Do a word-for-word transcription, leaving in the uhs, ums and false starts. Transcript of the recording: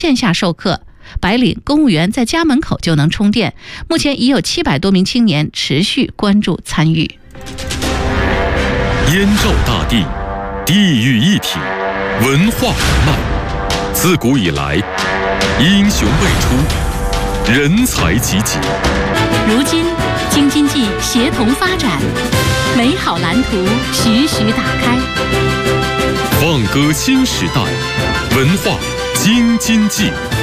线下授课，白领、公务员在家门口就能充电。目前已有七百多名青年持续关注参与。 燕赵大地，地域一体，文化人脉，自古以来，英雄辈出，人才济济。 如今，京津冀协同发展，美好蓝图徐徐打开。 放歌新时代，文化京津冀。